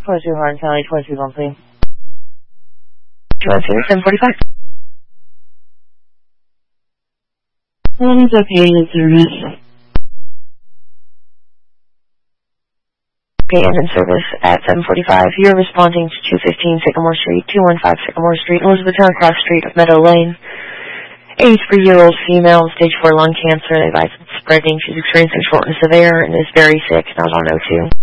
22 Hardin County, 22 monthly. 745. It's okay, in service. Okay, and in service at 745. You're responding to 215 Sycamore Street, 215 Sycamore Street, Elizabethtown, across the street of Meadow Lane. 83-year-old female, stage 4 lung cancer. They advise it's spreading. She's experiencing shortness of air and is very sick. Now on O2.